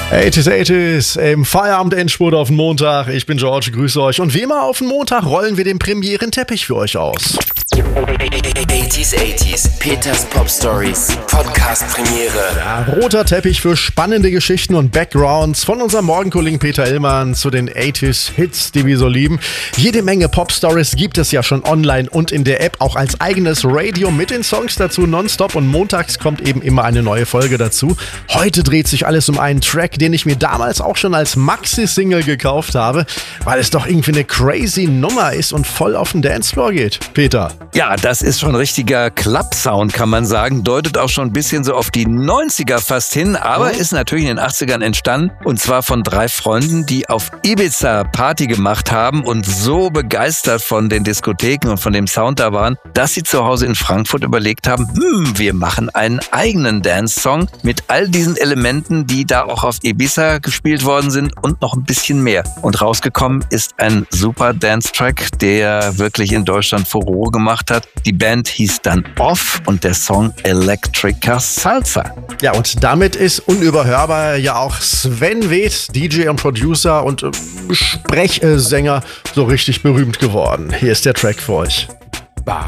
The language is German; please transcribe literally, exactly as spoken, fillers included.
achtziger achtziger im Feierabend-Endspurt auf den Montag. Ich bin George, grüße euch. Und wie immer auf den Montag rollen wir den Premieren-Teppich für euch aus. achtziger achtziger, Peters Pop Stories, Podcast Premiere. Ja, roter Teppich für spannende Geschichten und Backgrounds von unserem Morgenkollegen Peter Illmann zu den achtziger Hits, die wir so lieben. Jede Menge Pop Stories gibt es ja schon online und in der App, auch als eigenes Radio mit den Songs dazu nonstop, und montags kommt eben immer eine neue Folge dazu. Heute dreht sich alles um einen Track, den ich mir damals auch schon als Maxi-Single gekauft habe, weil es doch irgendwie eine crazy Nummer ist und voll auf den Dancefloor geht. Peter. Ja, das ist schon richtiger Club-Sound, kann man sagen. Deutet auch schon ein bisschen so auf die neunziger fast hin, aber mhm. ist natürlich in den achtzigern entstanden. Und zwar von drei Freunden, die auf Ibiza Party gemacht haben und so begeistert von den Diskotheken und von dem Sound da waren, dass sie zu Hause in Frankfurt überlegt haben, hm, wir machen einen eigenen Dance-Song mit all diesen Elementen, die da auch auf Ibiza gespielt worden sind und noch ein bisschen mehr. Und rausgekommen ist ein super Dance-Track, der wirklich in Deutschland Furore gemacht hat. Die Band hieß dann Off und der Song Electrica Salsa. Ja, und damit ist unüberhörbar ja auch Sven Väth, D J und Producer und äh, Sprechsänger, so richtig berühmt geworden. Hier ist der Track für euch.